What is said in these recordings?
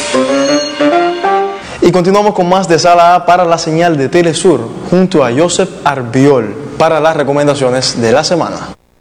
Y continuamos con más de Sala A para la señal de Telesur, junto a Joseph Arbiol, para las recomendaciones de la semana.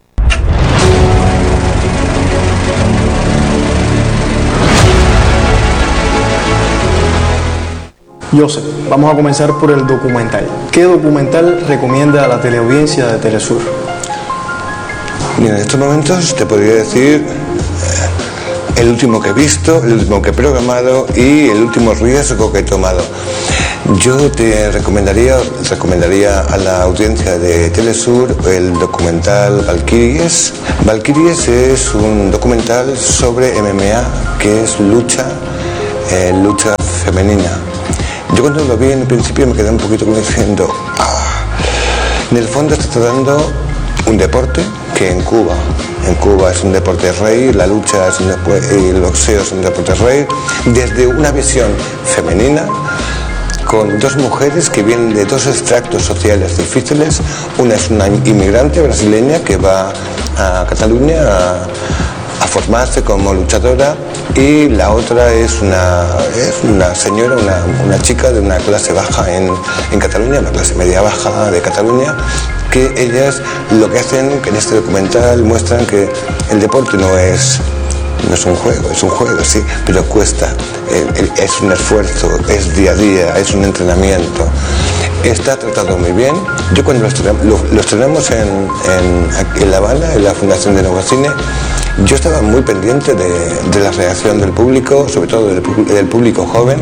Joseph, vamos a comenzar por el documental. ¿Qué documental recomienda a la teleaudiencia de Telesur? Mira, en estos momentos te podría decir el último que he visto, el último que he programado y el último riesgo que he tomado. Yo te recomendaría a la audiencia de Telesur el documental Valkyries. Valkyries es un documental sobre MMA, que es lucha femenina. Yo cuando lo vi en el principio me quedé un poquito como diciendo, en el fondo está tratando un deporte que en Cuba es un deporte rey, la lucha y el boxeo es un deporte rey, desde una visión femenina, con dos mujeres que vienen de dos extractos sociales difíciles. Una es una inmigrante brasileña que va a Cataluña a formarse como luchadora, y la otra es una señora, una chica de una clase baja en Cataluña, una clase media baja de Cataluña, que ellas lo que hacen, que en este documental muestran que el deporte no es un juego, es un juego, sí, pero cuesta, es un esfuerzo, es día a día, es un entrenamiento. Está tratado muy bien. Yo cuando lo estrenamos en La Habana, en la Fundación de Nuevo Cine, yo estaba muy pendiente de la reacción del público, sobre todo del público joven,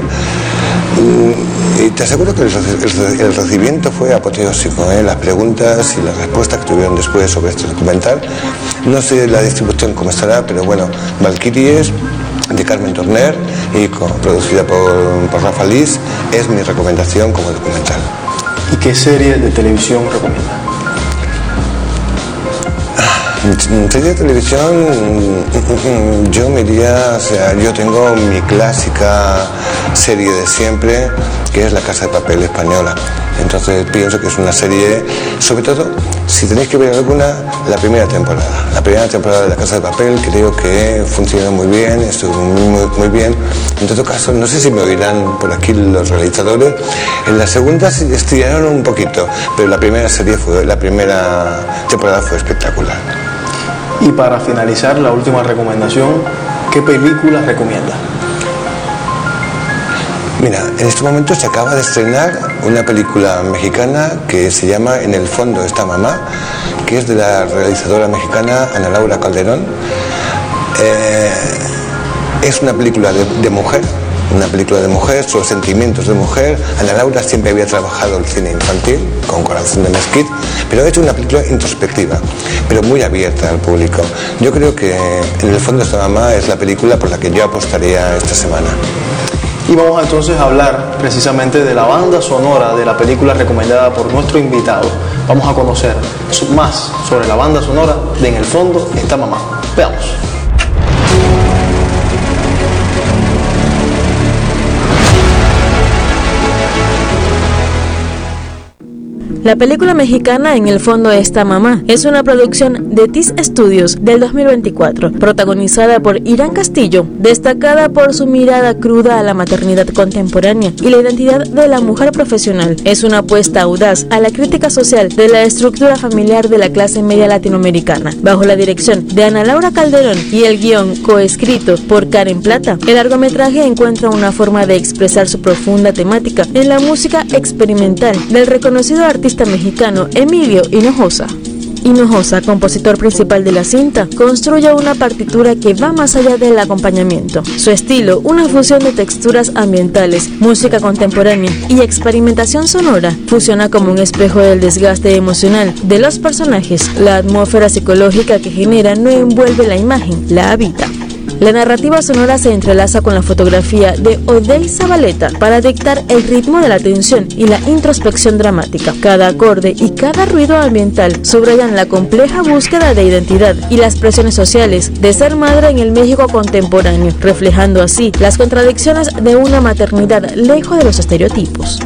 y te aseguro que el recibimiento fue apoteósico, las preguntas y las respuestas que tuvieron después sobre este documental. No sé la distribución cómo estará, pero bueno, Valkyries, de Carmen Torner y producida por Rafa Lis, es mi recomendación como documental. ¿Y qué serie de televisión recomienda? En serie de televisión yo me iría, yo tengo mi clásica serie de siempre, que es La Casa de Papel española. Entonces pienso que es una serie, sobre todo, si tenéis que ver alguna, la primera temporada. La primera temporada de La Casa de Papel creo que funcionó muy bien, estuvo muy bien. En todo caso, no sé si me oirán por aquí los realizadores, en la segunda se estiraron un poquito, pero la primera temporada fue espectacular. Y para finalizar, la última recomendación, ¿qué película recomienda? Mira, en este momento se acaba de estrenar una película mexicana que se llama En el fondo está mamá, que es de la realizadora mexicana Ana Laura Calderón. Es una película de mujer, sobre sentimientos de mujer. Ana Laura siempre había trabajado el cine infantil, con Corazón de Mesquite, pero ha hecho una película introspectiva, pero muy abierta al público. Yo creo que En el fondo está mamá es la película por la que yo apostaría esta semana. Y vamos entonces a hablar precisamente de la banda sonora de la película recomendada por nuestro invitado. Vamos a conocer más sobre la banda sonora de En el fondo está mamá. Veamos. La película mexicana En el fondo está mamá es una producción de TIS Studios del 2024, protagonizada por Irán Castillo, destacada por su mirada cruda a la maternidad contemporánea y la identidad de la mujer profesional. Es una apuesta audaz a la crítica social de la estructura familiar de la clase media latinoamericana, bajo la dirección de Ana Laura Calderón y el guión coescrito por Karen Plata. El largometraje encuentra una forma de expresar su profunda temática en la música experimental del reconocido artista mexicano Emilio Hinojosa. Hinojosa, compositor principal de la cinta, construye una partitura que va más allá del acompañamiento. Su estilo, una fusión de texturas ambientales, música contemporánea y experimentación sonora, fusiona como un espejo del desgaste emocional de los personajes. La atmósfera psicológica que genera no envuelve la imagen, la habita. La narrativa sonora se entrelaza con la fotografía de Odey Zabaleta para dictar el ritmo de la tensión y la introspección dramática. Cada acorde y cada ruido ambiental subrayan la compleja búsqueda de identidad y las presiones sociales de ser madre en el México contemporáneo, reflejando así las contradicciones de una maternidad lejos de los estereotipos.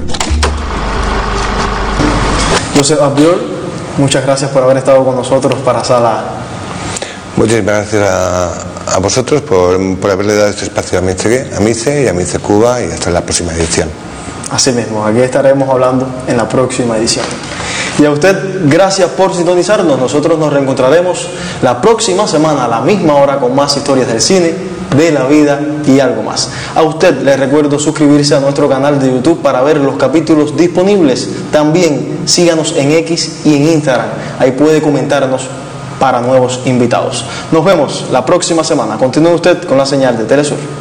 Joseph Arbiol, muchas gracias por haber estado con nosotros para Sala A. Muchas gracias a vosotros por haberle dado este espacio a MICE y a MICE Cuba, y hasta la próxima edición. Así mismo, aquí estaremos hablando en la próxima edición. Y a usted, gracias por sintonizarnos. Nosotros nos reencontraremos la próxima semana a la misma hora con más historias del cine, de la vida y algo más. A usted le recuerdo suscribirse a nuestro canal de YouTube para ver los capítulos disponibles. También síganos en X y en Instagram. Ahí puede comentarnos para nuevos invitados. Nos vemos la próxima semana. Continúe usted con la señal de Telesur.